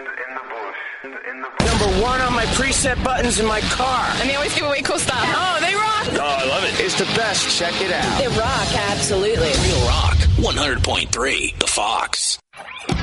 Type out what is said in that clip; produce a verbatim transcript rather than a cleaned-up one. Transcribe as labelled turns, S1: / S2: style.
S1: in the bush. In, in the bush.
S2: Number one on my preset buttons in my car.
S3: And they always give away cool stuff. Oh, they rock.
S4: Oh, I love it.
S2: It's the best. Check it out.
S3: They rock, absolutely.
S5: Real Rock, one hundred point three, The Fox.